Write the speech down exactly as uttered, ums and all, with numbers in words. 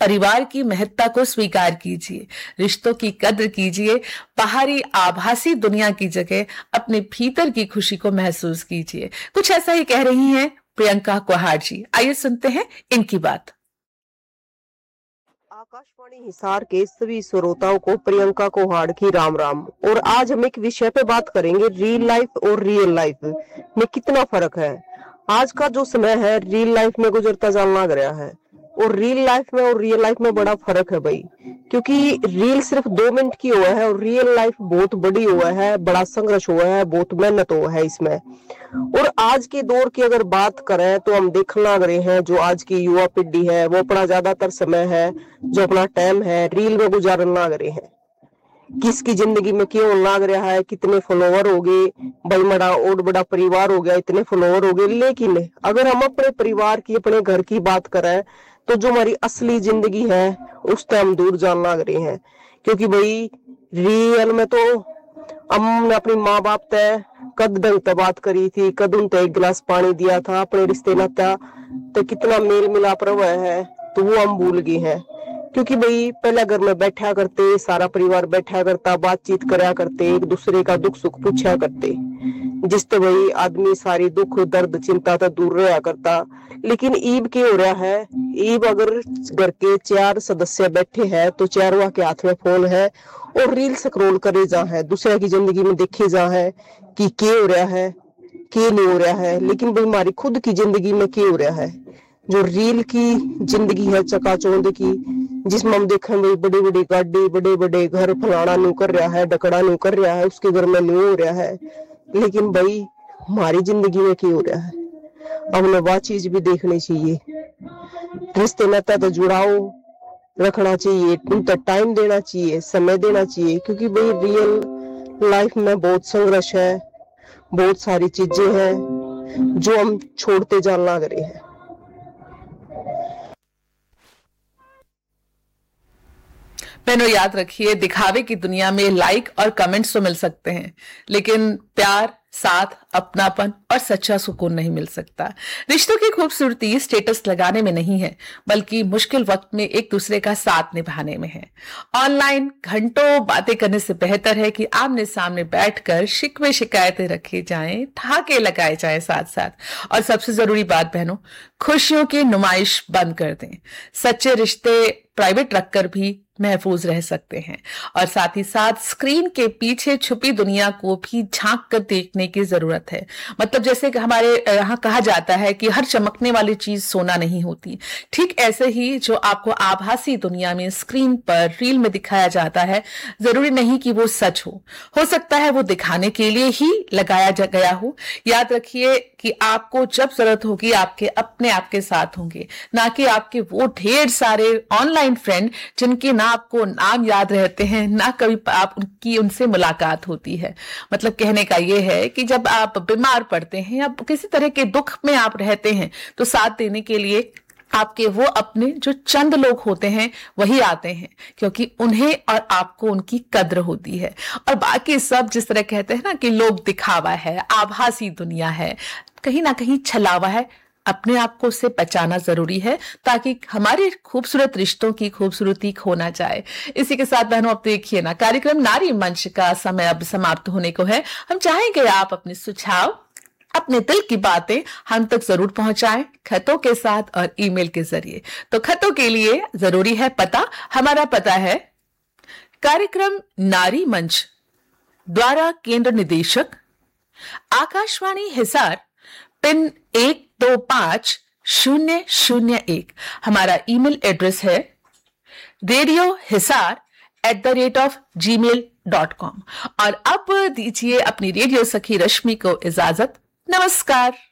परिवार की महत्ता को स्वीकार कीजिए, रिश्तों की कद्र कीजिए, बाहरी आभासी दुनिया की जगह अपने भीतर की खुशी को महसूस कीजिए। कुछ ऐसा ही कह रही हैं प्रियंका कुहाड़ जी। आइए सुनते हैं इनकी बात। आकाशवाणी हिसार के सभी श्रोताओं को प्रियंका कुहाड़ की राम राम। और आज हम एक विषय पे बात करेंगे, रियल लाइफ और रियल लाइफ में कितना फर्क है। आज का जो समय है रियल लाइफ में गुजरता जान लग रहा है, और रियल लाइफ में और रियल लाइफ में बड़ा फर्क है भाई, क्योंकि रियल सिर्फ दो मिनट की हुआ है और रियल लाइफ बहुत बड़ी हुआ है, बड़ा संघर्ष हुआ है, बहुत मेहनत हुआ है इसमें। और आज के दौर की अगर बात करें तो हम देखने लग रहे हैं जो आज की युवा पीढ़ी है वो अपना ज्यादातर समय है जो अपना टाइम है रील में गुजारने लग रहे हैं। किसकी जिंदगी में क्यों लग रहा है, कितने फॉलोवर हो गए भाई, बड़ा और बड़ा परिवार हो गया, इतने फॉलोवर हो गए। लेकिन अगर हम अपने परिवार की, अपने घर की बात करें तो जो हमारी असली जिंदगी है उससे हम दूर जान लग रहे हैं। क्योंकि भाई रियल में तो हमने अपनी माँ बाप तय कद ढंग तक बात करी थी, कद उन एक गिलास पानी दिया था, अपने रिश्ते नाता तो कितना मेल मिलाप रहा है तो वो हम भूल गए हैं। क्योंकि भाई पहले घर में बैठा करते, सारा परिवार बैठा करता, बातचीत करा करते, एक दूसरे का दुख सुख पूछा करते, जिससे भाई आदमी सारी दुख दर्द चिंता तो दूर रहा करता। लेकिन ईब क्या हो रहा है, ईब अगर घर के चार सदस्य बैठे हैं तो चारों के हाथ में फोन है और रील स्क्रॉल करे जा है, दूसरे की जिंदगी में देखे जा है कि क्या हो रहा है क्या नहीं हो रहा है। लेकिन भाई हमारी खुद की जिंदगी में क्या हो रहा है, जो रील की जिंदगी है चकाचौंध की, जिसमें हम देखें भाई बड़ी बड़ी गाड़ी, बड़े बड़े घर, फलाना न्यू कर रहा है, डकड़ा न्यू कर रहा है, उसके घर में न्यू हो रहा है। लेकिन भाई हमारी जिंदगी में क्या हो रहा है, हमने वह चीज भी देखनी चाहिए। रिश्ते नाता तो जुड़ाव रखना चाहिए, उन तक टाइम देना चाहिए, समय देना चाहिए। क्योंकि भाई रियल लाइफ में बहुत संघर्ष है, बहुत सारी चीजें हैं जो हम छोड़ते जान लग रहे हैं। बहनों याद रखिए, दिखावे की दुनिया में लाइक और कमेंट्स तो मिल सकते हैं, लेकिन प्यार, साथ, अपनापन और सच्चा सुकून नहीं मिल सकता। रिश्तों की खूबसूरती स्टेटस लगाने में नहीं है, बल्कि मुश्किल वक्त में एक दूसरे का साथ निभाने में है। ऑनलाइन घंटों बातें करने से बेहतर है कि आमने सामने बैठकर शिकवे शिकायतें रखे जाएं, ठहाके लगाए जाएं साथ साथ। और सबसे जरूरी बात बहनों, खुशियों की नुमाइश बंद कर दें। सच्चे रिश्ते प्राइवेट रखकर भी महफूज रह सकते हैं, और साथ ही साथ स्क्रीन के पीछे छुपी दुनिया को भी झांक कर देखने की जरूरत है। मतलब जैसे कि हमारे यहाँ कहा जाता है कि हर चमकने वाली चीज सोना नहीं होती, ठीक ऐसे ही जो आपको आभासी दुनिया में स्क्रीन पर रील में दिखाया जाता है, जरूरी नहीं कि वो सच हो हो सकता है वो दिखाने के लिए ही लगाया गया हो। याद रखिए कि आपको जब जरूरत होगी आपके अपने आपके साथ होंगे, ना कि आपके वो ढेर सारे ऑनलाइन फ्रेंड जिनके ना आपको नाम याद रहते हैं, ना कभी आप उनकी उनसे मुलाकात होती है। मतलब कहने का ये है कि जब आप बीमार पड़ते हैं या किसी तरह के दुख में आप रहते हैं तो साथ देने के लिए आपके वो अपने जो चंद लोग होते हैं वही आते हैं, क्योंकि उन्हें और आपको उनकी कद्र होती है। और बाकी सब जिस तरह कहते हैं ना कि लोग दिखावा है, आभासी दुनिया है, कहीं ना कहीं छलावा है, अपने आप को उससे बचाना जरूरी है ताकि हमारे खूबसूरत रिश्तों की खूबसूरती खो ना जाए। इसी के साथ बहनों अब देखिए ना, कार्यक्रम नारी मंच का समय अब समाप्त होने को है। हम चाहेंगे आप अपने सुझाव, अपने दिल की बातें हम तक जरूर पहुंचाएं, खतों के साथ और ईमेल के जरिए। तो खतों के लिए जरूरी है पता। हमारा पता है कार्यक्रम नारी मंच, द्वारा केंद्र निदेशक, आकाशवाणी हिसार, पिन एक दो पांच शून्य शून्य एक। हमारा ईमेल एड्रेस है radio Hisar at the rate of ji mail dot com. और अब दीजिए अपनी रेडियो सखी रश्मि को इजाजत। नमस्कार।